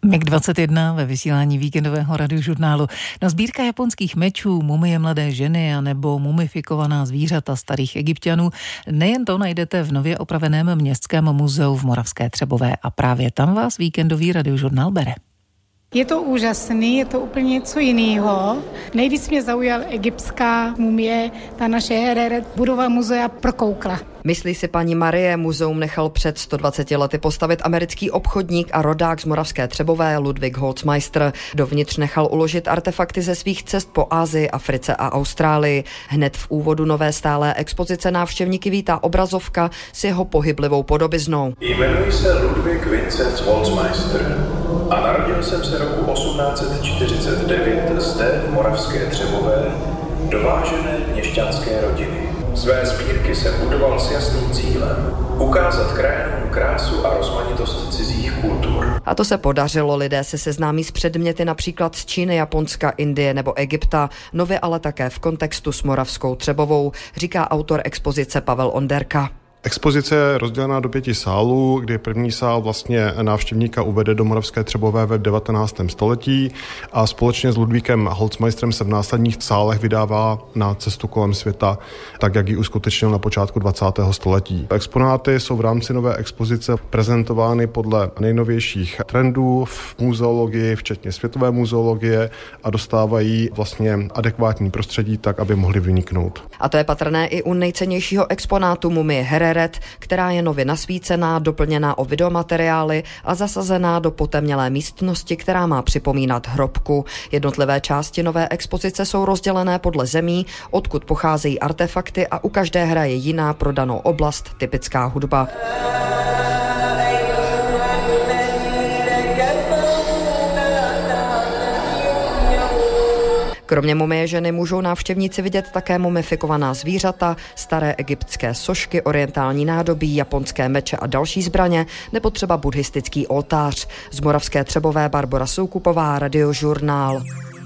MiG-21 ve vysílání víkendového radiožurnálu. No, sbírka japonských mečů, mumie mladé ženy a nebo mumifikovaná zvířata starých Egypťanů, nejen to najdete v nově opraveném městském muzeu v Moravské Třebové a právě tam vás víkendový radiožurnál bere. Je to úžasný, je to úplně něco jiného. Nejvíc mě zaujal egyptská mumie, ta naše Hereret, budova muzea prokoukla. Myslí si paní Marie, muzeum nechal před 120 lety postavit americký obchodník a rodák z Moravské Třebové Ludwig Holzmeister. Dovnitř nechal uložit artefakty ze svých cest po Asii, Africe a Austrálii. Hned v úvodu nové stálé expozice návštěvníky vítá obrazovka s jeho pohyblivou podobiznou. Jmenuji se Ludwig Vincent Holzmeister a narodil jsem se roku 1849 zde v Moravské Třebové do vážené měšťanské rodiny. Své sbírky jsem budoval s jasným cílem ukázat krajanům krásu a rozmanitost cizích kultur. A to se podařilo, lidé se seznámí s předměty například z Číny, Japonska, Indie nebo Egypta, nově ale také v kontextu s Moravskou Třebovou, říká autor expozice Pavel Onderka. Expozice je rozdělená do 5 sálů, kdy první sál vlastně návštěvníka uvede do Moravské Třebové ve 19. století a společně s Ludvíkem Holzmeisterem se v následních sálech vydává na cestu kolem světa, tak jak ji uskutečnil na počátku 20. století. Exponáty jsou v rámci nové expozice prezentovány podle nejnovějších trendů v muzeologii, včetně světové muzeologie, a dostávají vlastně adekvátní prostředí tak, aby mohly vyniknout. A to je patrné i u nejcennějšího exponátu mumie Hereret, která je nově nasvícená, doplněná o videomateriály a zasazená do potemnělé místnosti, která má připomínat hrobku. Jednotlivé části nové expozice jsou rozdělené podle zemí, odkud pocházejí artefakty, a u každé hraje jiná pro danou oblast typická hudba. Kromě mumie ženy můžou návštěvníci vidět také mumifikovaná zvířata, staré egyptské sošky, orientální nádobí, japonské meče a další zbraně, nebo třeba buddhistický oltář. Z Moravské Třebové Barbora Soukupová, Radiožurnál.